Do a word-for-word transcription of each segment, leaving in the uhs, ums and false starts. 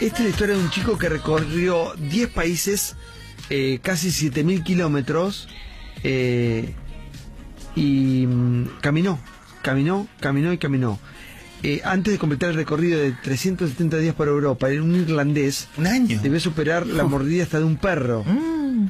Esta es la historia de un chico que recorrió diez países, eh, casi siete mil kilómetros, eh, y mm, caminó, caminó, caminó y caminó. Eh, antes de completar el recorrido de trescientos setenta días por Europa, en un irlandés, un año, debió superar la mordida hasta de un perro. Mm.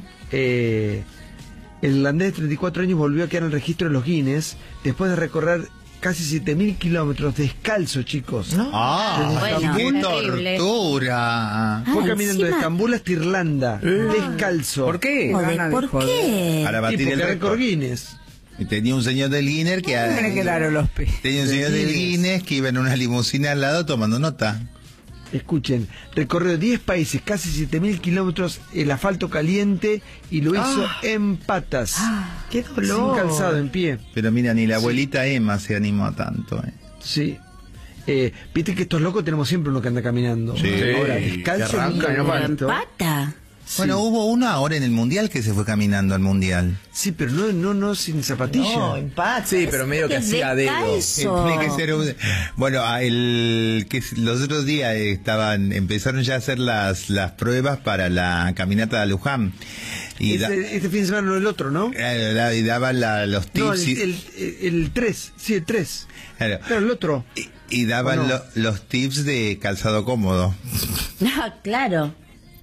Eh, el irlandés de treinta y cuatro años volvió a quedar en el registro de los Guinness después de recorrer casi siete mil kilómetros descalzo, chicos. No. ¡Ah! Bueno, ¡Qué terrible. tortura! Fue Ah, caminando de encima- Estambul hasta Irlanda, Eh. descalzo. ¿Por qué? Joder, ¿por qué? Para Sí, batir porque el récord récord. Guinness. Y tenía un señor del Guinness que... ¿Cómo le quedaron los pies? Tenía un Del señor del Guinness. Guinness que iba en una limusina al lado tomando nota. Escuchen, recorrió diez países, casi siete mil kilómetros, el asfalto caliente, y lo hizo Ah. en patas. Ah, ¡qué Sin dolor! calzado, en pie. Pero mira, ni la abuelita Emma se animó tanto. ¿eh? Sí. Eh, Viste que estos locos tenemos siempre uno que anda caminando. Sí. Ahora, Que descalzo, arranca nunca y no lo he para. En visto. pata. Sí. Bueno, hubo uno ahora en el Mundial que se fue caminando al Mundial. Sí, pero no, no, no sin zapatilla. No, empate. Sí, pero medio que Es hacía dedo. descalzo. Tiene que ser un- Bueno, a el que los otros días estaban empezaron ya a hacer las las pruebas para la caminata de Luján y, da- Este, este fin de semana no el otro, ¿no? eh, da- y daban la- los tips No, el, y, el, el tres, sí, el tres. claro, Claro, el otro. y- y daban ¿O no? lo- los tips de calzado cómodo. Ah, claro.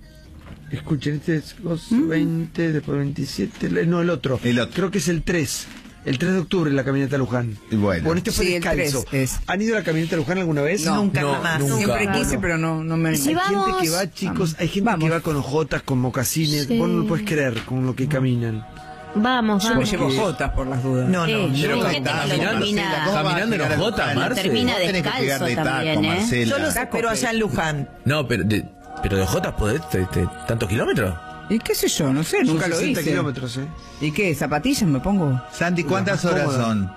Escuchen, este es los veinte, después veintisiete, el- no, el otro. El otro. Creo que es el tres. El tres de octubre la caminata de Luján. Y bueno. este fue Sí, el descalzo. tres es. ¿Han ido a la caminata de Luján alguna vez? No, nunca No, jamás. nunca. Siempre quise, Bueno. pero no, no me animé. Sí, Hay vamos. gente que va, chicos, Vamos. hay gente Vamos. que va con ojotas, con mocasines. Sí. Vos no lo puedes creer con lo que caminan. Vamos, Yo me vamos. llevo jotas por las dudas. No, Sí, no, yo pero hay ca- gente que lo caminando, termina- ¿Cómo vas a caminando en llegar a ojota, Luján? Marce. Termina Vos tenés que descalzo pegar de taco, también, ¿eh? Marcela. Yo lo sé, pero allá en Luján. No, pero de, pero de Jotas podés te- te- tantos kilómetros. ¿Y qué sé yo? No sé, nunca Son lo sesenta hice. kilómetros, ¿eh? ¿Y qué? ¿Zapatillas me pongo? Santi, ¿cuántas Las más horas cómodas. son?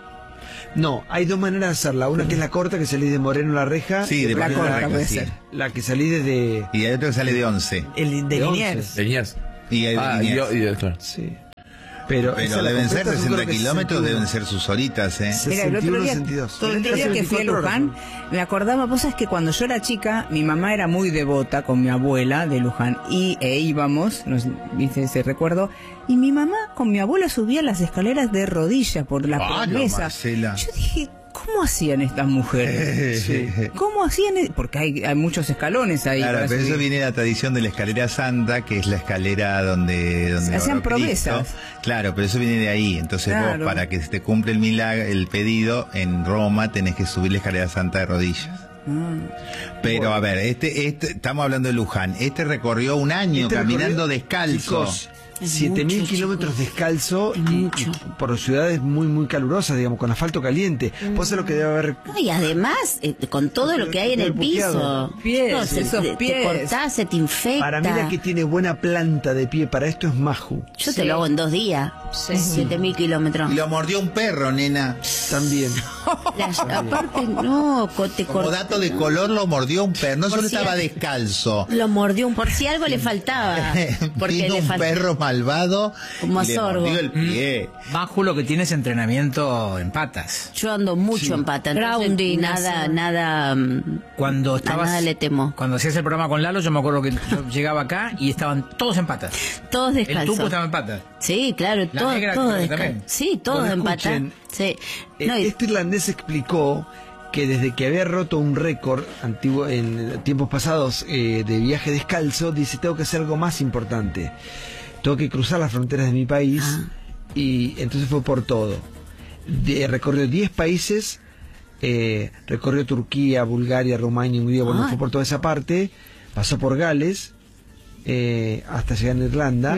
No, hay dos maneras de hacerla. Una que es la corta, que salís de Moreno a la Reja. Sí, de La Moreno a corta Reja, puede sí. ser. La que salís desde... Y hay otro que sale de once. El de de once. Liniers. Tenías. Y hay de Ah, y Liniers. yo, y yo, claro. Sí. Pero, esa Pero la deben ser completa son sesenta creo que kilómetros, sesenta y uno. deben ser sus horitas, ¿eh? Sí. Mira, el otro día, sesenta y dos. el otro día que fui a veinticuatro horas, Luján, me acordaba, vos sabés que cuando yo era chica, mi mamá era muy devota con mi abuela de Luján, y e íbamos, nos dice ese recuerdo, y mi mamá con mi abuela subía las escaleras de rodillas por la Ah, no, promesa. Marcela. Yo dije, ¿cómo hacían estas mujeres? Sí. ¿Cómo hacían? e-? Porque hay, hay muchos escalones ahí. Claro, para pero eso subir. viene de la tradición de la escalera santa, que es la escalera donde, donde Se hacían oró Cristo. promesas. Claro, pero eso viene de ahí. Entonces Claro. vos, para que se te cumple el milagro, el pedido, en Roma tenés que subir la escalera santa de rodillas. Ah. Pero a ver, este, este, estamos hablando de Luján. Este recorrió un año Este caminando recorrido, descalzo. Chicos, Es siete mil mucho, kilómetros chicos. descalzo Es y, mucho. y por ciudades muy muy calurosas, digamos, con asfalto caliente. Vos sabés lo que debe haber. No, y además, eh, con todo lo que hay en el piso. Pies, No, se- esos te, te pies. cortás, se te infecta. Para mí la que tiene buena planta de pie para esto es Maju. Yo te lo hago en dos días. Siete mil kilómetros. Y lo mordió un perro, nena. También. Las- aparte, no, co- te Como cortás. dato de color, lo mordió un perro. No Por solo si- estaba descalzo. Lo mordió un por si algo le faltaba. Porque Vino le un faltaba. perro malvado Como y le sorbo. mordió el pie. Maju lo que tiene es entrenamiento en patas. Yo ando mucho en pata, entonces Grounding, nada, hace. nada. mm, Cuando estabas, nada le temo. Cuando hacías el programa con Lalo, yo me acuerdo que yo llegaba acá y estaban todos en patas. Todos El descalzos. tupo estaba en patas. Sí, claro, La todo, negra todo creo que descalzo. también. Sí, todos Bueno, en pata. escuchen, Sí. Eh, No, y- Este irlandés explicó que desde que había roto un récord antiguo en tiempos pasados eh, de viaje descalzo, dice, tengo que hacer algo más importante. Tengo que cruzar las fronteras de mi país. Ah. Y entonces fue por todo. De, recorrió diez países, eh, recorrió Turquía, Bulgaria, Rumania, Hungría, bueno, Ah. fue por toda esa parte, pasó por Gales, eh, hasta llegar a Irlanda.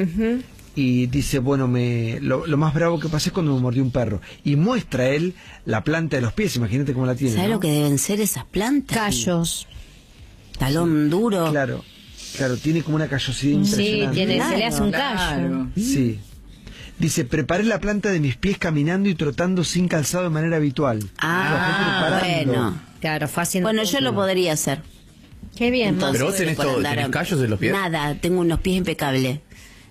Y dice, bueno, me lo, lo más bravo que pasé es cuando me mordió un perro. Y muestra él la planta de los pies, imagínate cómo la tiene. ¿sabes ¿no? lo que deben ser esas plantas? Callos. Talón duro. Claro, claro, tiene como una callosidad Sí, impresionante. tiene, se le hace un Claro. callo. Sí. Dice, preparé la planta de mis pies caminando y trotando sin calzado de manera habitual. Ah, Lo fue preparando. bueno. Claro, fue haciendo. Bueno, yo lo podría hacer. Qué bien, Entonces, Pero vos tenés por todo- andar tenés a- callos en los pies. Nada, tengo unos pies impecables.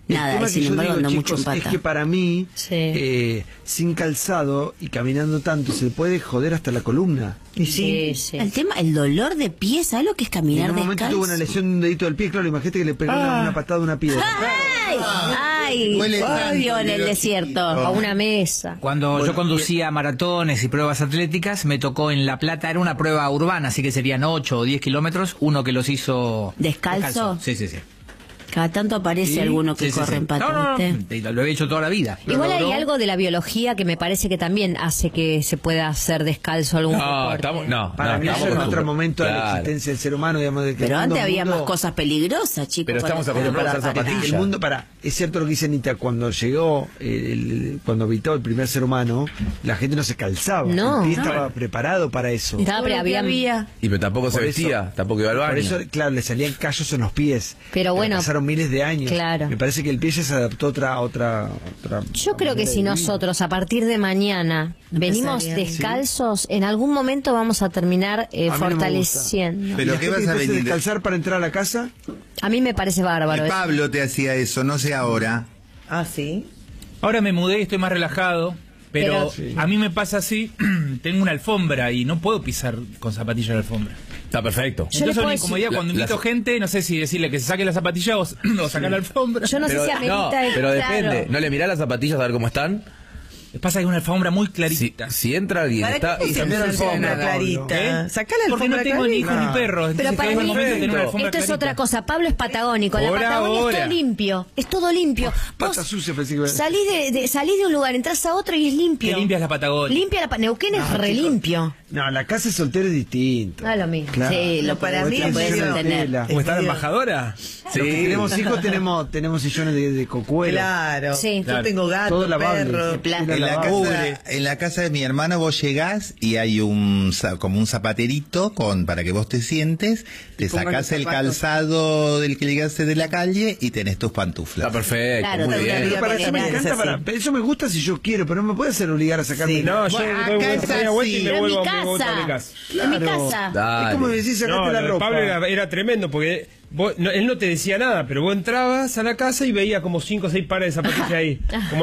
El Nada, tema y que sin yo embargo digo, ando mucho en chicos, es pata. que para mí, Sí. eh, sin calzado y caminando tanto, se puede joder hasta la columna. Y sí. Sí, sí. El tema, el dolor de pie, ¿sabes lo que es Y caminar en un momento descalzo? tuvo una lesión de un dedito del pie, claro, imagínate que le pegó una, una patada a una piedra. ¡Ay! ¡Ay! Huele tanto, Odio en el pero desierto. A una mesa. Cuando Bueno, yo conducía maratones y pruebas atléticas, me tocó en La Plata, era una prueba urbana, así que serían ocho o diez kilómetros, uno que los hizo... ¿Descalzo? Sí, sí, sí. Cada tanto aparece Sí, alguno que sí, sí, corre sí. en pata, No, no, ¿viste? no, lo he hecho toda la vida. Igual Lo hay logró. algo de la biología que me parece que también hace que se pueda hacer descalzo algún No, deporte. estamos, no, Para no, mí eso estamos es otro acostumbrados. momento de la Claro. existencia del ser humano, digamos, de que Pero el mundo- antes había mundo- más cosas peligrosas, chicos. Pero estamos para- acostumbrados Para, a usar para, zapatillas. el mundo, para, es cierto lo que dice Anita, cuando llegó, eh, el- cuando habitó el primer ser humano, la gente no se calzaba. No. El pie No. estaba preparado para eso. Estaba Todo pre- lo que había- había. Y pero tampoco se Por eso- vestía, tampoco iba al baño. Por eso, claro, le salían callos en los pies. Pero bueno, pasaron miles de años. claro. Me parece que el pie ya se adaptó a otra, otra, otra. Yo creo que manera si de vivir. nosotros a partir de mañana venimos Empezaría. descalzos, en algún momento vamos a terminar eh, A mí no me fortaleciendo. ¿Y Pero la ¿qué gente vas a que empiece venir? descalzar para entrar a la casa? A mí me parece bárbaro. Y eso. Pablo te hacía eso, no sé ahora. Ah, sí. Ahora me mudé y estoy más relajado, pero, Pero- a mí me pasa así, tengo una alfombra y no puedo pisar con zapatillas en la alfombra. Está perfecto. Yo le Entonces puedo una decir- incomodidad La- cuando invito las- gente, no sé si decirle que se saque la zapatilla o, o sacar la alfombra. Yo no pero, sé si no, amerita el- pero claro. depende. ¿No le mirás las zapatillas a ver cómo están? Pasa que es una alfombra muy Si, clarita. si entra alguien ¿Para está qué y pusieron cambió la una alfombra. clarita? ¿Eh? Sacá la Porque no alfombra tengo ni hijo clarita. ni perros. Pero Entonces para es el mí, momento de tener una alfombra esto es clarita. otra cosa. Pablo es patagónico. La Por Patagonia es ahora. todo limpio. Es todo limpio. Pata Vos sucia, pensé que iba a- salís de, de, salís de un lugar, entras a otro y es limpio. Qué limpia es la Patagonia. Limpia la pa- Neuquén es No, re chicos. limpio. No, la casa de soltero es distinto. Ah, lo mismo. Claro. Sí, lo para para mí mí es puedes medio- tener. Tela. ¿Cómo está la Es embajadora? Los que tenemos hijos tenemos, tenemos sillones de, de cocuero. Claro. Sí. Yo Claro. tengo gato, Todo lavable. perro. De plástico. Era En la, lavable. casa, en la casa de mi hermano vos llegás y hay un za- como un zapaterito con para que vos te sientes, te pongas sacás los el zapatos. calzado del que llegaste de la calle y tenés tus pantuflas. Está perfecto, Claro, muy está bien. Pero para eso me Es encanta, así. para, pero eso me gusta si yo quiero, pero no me puede hacer obligar a sacarme. Sí. No, yo Bueno, doy acá vuelta, es media vuelta y así. me Pero en vuelvo mi a mi vuelta a mi casa. casa. En mi Claro. casa. Dale. Es como decir, sacaste No, la lo de ropa. Pablo era, era tremendo porque vos- no, él no te decía nada, pero vos entrabas a la casa y veías como cinco o seis pares de zapatillas ahí. Como